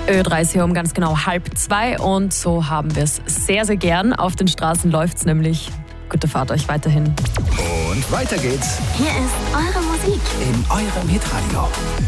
Ö30 hier um ganz genau 1:30 und so haben wir es sehr, sehr gern. Auf den Straßen läuft es nämlich. Gute Fahrt euch weiterhin. Und weiter geht's Hier ist eure Musik. in eurem Hitradio.